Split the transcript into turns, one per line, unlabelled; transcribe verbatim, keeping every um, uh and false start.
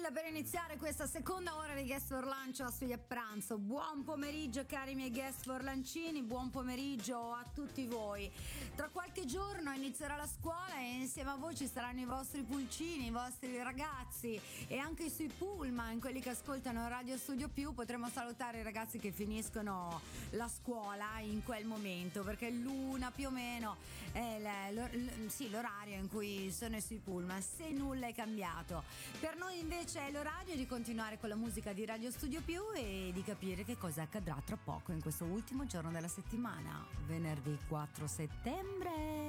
Kill per iniziare questa seconda ora di Guest for Lunch o Sugli a pranzo. Buon pomeriggio cari miei Guest for Lancini, buon pomeriggio a tutti voi. Tra qualche giorno inizierà la scuola e insieme a voi ci saranno i vostri pulcini, i vostri ragazzi, e anche sui pullman, quelli che ascoltano Radio Studio Più, potremo salutare i ragazzi che finiscono la scuola in quel momento, perché l'una più o meno è l- l- sì, l'orario in cui sono sui pullman, se nulla è cambiato. Per noi invece è l'orario di continuare con la musica di Radio Studio Più e di capire che cosa accadrà tra poco in questo ultimo giorno della settimana, venerdì quattro settembre.